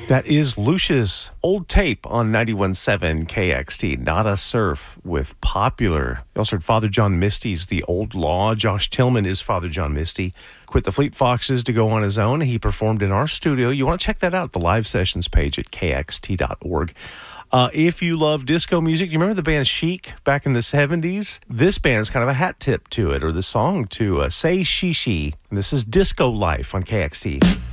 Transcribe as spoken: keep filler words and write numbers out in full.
That is Lucius' old tape on ninety-one point seven K X T, Nada Surf, with Popular. You also heard Father John Misty's The Old Law. Josh Tillman is Father John Misty. Quit the Fleet Foxes to go on his own. He performed in our studio. You want to check that out, the live sessions page at K X T dot org. Uh, if you love disco music, you remember the band Chic back in the seventies? This band's kind of a hat tip to it, or the song to uh, Say Shishi. And this is Disco Life on K X T.